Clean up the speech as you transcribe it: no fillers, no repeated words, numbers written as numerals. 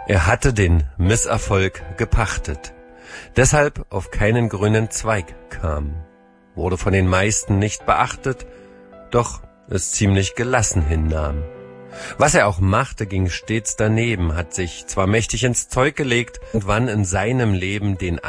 Er hatte den Misserfolg gepachtet, deshalb auf keinen grünen Zweig kam, wurde von den meisten nicht beachtet, doch es ziemlich gelassen hinnahm. Was er auch machte, ging stets daneben, hat sich zwar mächtig ins Zeug gelegt und wann in seinem Leben den